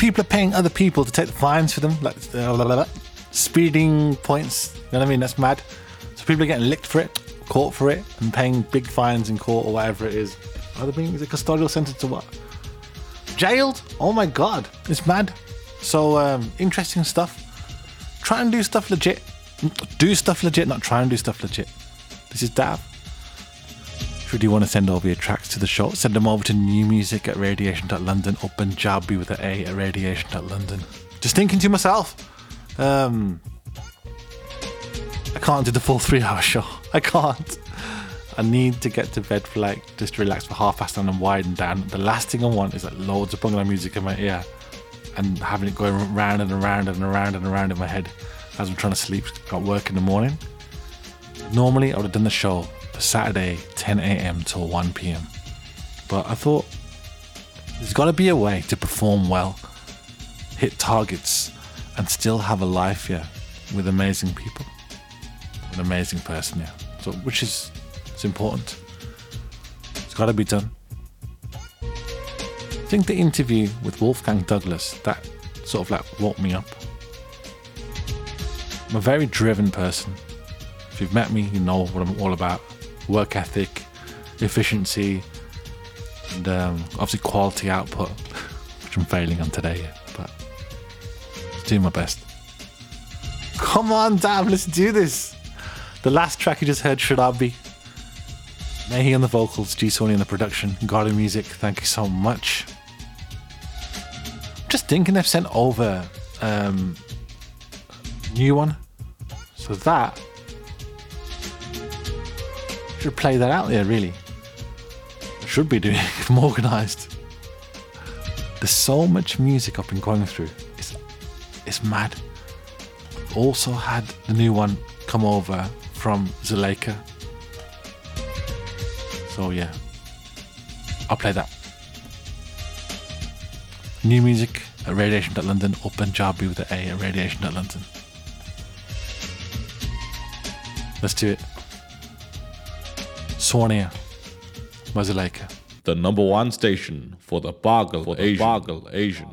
people are paying other people to take the fines for them, like speeding points. You know what I mean? That's mad. So people are getting licked for it, caught for it, and paying big fines in court or whatever it is. Is it custodial sentence or what? Jailed? Oh my god, it's mad. So interesting stuff. Try and do stuff legit. Do stuff legit, not try and do stuff legit. This is Dav. Should you want to send over your tracks to the show, send them over to newmusic@radiation.london or Punjabi with an A at radiation.london. Just thinking to myself, I can't do the full 3-hour show. I can't. I need to get to bed for just relax for half past 9 and wind down. The last thing I want is loads of bungalow music in my ear and having it going round and around and around and around in my head as I'm trying to sleep. Got work in the morning. Normally I would have done the show for Saturday 10 a.m. till 1 p.m. But I thought there's got to be a way to perform well, hit targets, and still have a life here with amazing people, an amazing person here. So it's important. It's got to be done. I think the interview with Wolfgang Douglas, that sort of woke me up. I'm a very driven person. If you've met me, you know what I'm all about. Work ethic, efficiency, and obviously quality output, which I'm failing on today, but just doing my best. Come on, Dav, let's do this. The last track you just heard, Should I Be? Mahi on the vocals, G Sony on the production, Garden Music, thank you so much. Just thinking they've sent over new one, so that should play that out there. Really, should be doing it more organised. There's so much music I've been going through. It's mad. Also had the new one come over from Zuleika. So yeah, I'll play that. New music at radiation.london or Punjabi with an A at radiation.london. Let's do it. Swarnia, Zuleika. The number one station for the Bagal Asian.